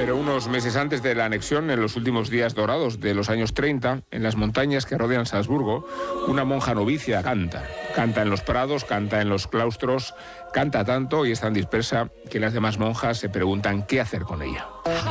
Pero unos meses antes de la anexión, en los últimos días dorados de los años 30, en las montañas que rodean Salzburgo, una monja novicia canta. Canta en los prados, canta en los claustros, canta tanto y es tan dispersa que las demás monjas se preguntan qué hacer con ella.